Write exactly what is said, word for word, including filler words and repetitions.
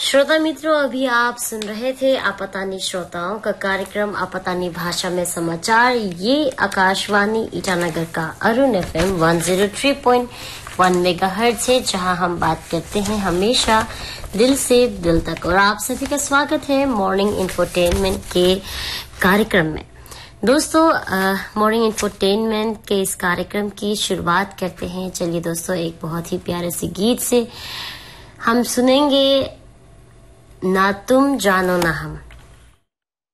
श्रोता मित्रों, अभी आप सुन रहे थे आपतानी श्रोताओं का कार्यक्रम आपतानी भाषा में समाचार। ये आकाशवाणी ईटानगर का अरुण एफएम एक सौ तीन पॉइंट एक मेगाहर्ट्ज है, जहां हम बात करते हैं हमेशा दिल से दिल तक। और आप सभी का स्वागत है मॉर्निंग इंफोटेनमेंट के कार्यक्रम में। दोस्तों, मॉर्निंग इंफोटेनमेंट के इस कार्यक्रम की शुरुआत करते हैं। चलिए दोस्तों, एक बहुत ही प्यारे से गीत से हम सुनेंगे ना तुम जानो ना हम।